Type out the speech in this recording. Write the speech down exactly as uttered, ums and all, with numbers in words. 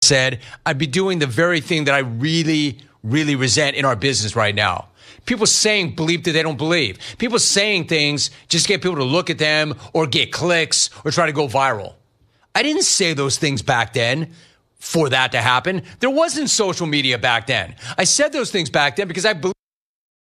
said, I'd be doing the very thing that I really, really resent in our business right now. People saying believe that they don't believe. People saying things just to get people to look at them or get clicks or try to go viral. I didn't say those things back then for that to happen. There wasn't social media back then. I said those things back then because I believe